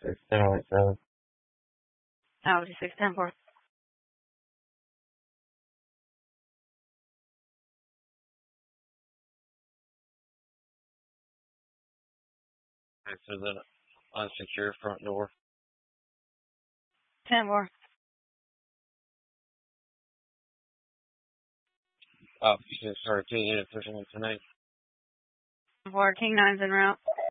610.7. Oh, 610-4. After the unsecure front door. 10-4. Officer 13 unit pushing in tonight. 4, King 9's en route.